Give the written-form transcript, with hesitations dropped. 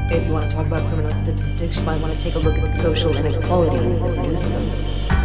If you want to talk about criminal statistics, you might want to take a look at the social inequalities that produce them.